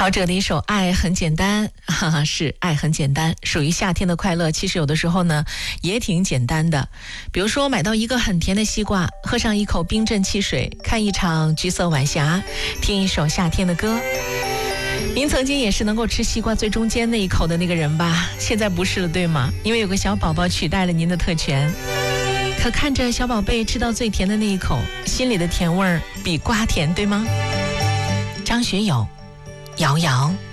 陶喆的一首《爱很简单》，哈哈，是爱很简单，属于夏天的快乐。其实有的时候呢，也挺简单的。比如说，买到一个很甜的西瓜，喝上一口冰镇汽水，看一场橘色晚霞，听一首夏天的歌。您曾经也是能够吃西瓜最中间那一口的那个人吧？现在不是了，对吗？因为有个小宝宝取代了您的特权。可看着小宝贝吃到最甜的那一口，心里的甜味儿比瓜甜，对吗？张学友，摇摇。